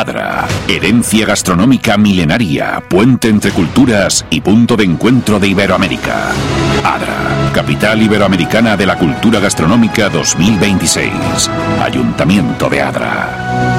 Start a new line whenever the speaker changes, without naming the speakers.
Adra, herencia gastronómica milenaria, puente entre culturas y punto de encuentro de Iberoamérica. Adra, capital iberoamericana de la cultura gastronómica 2026. Ayuntamiento de Adra.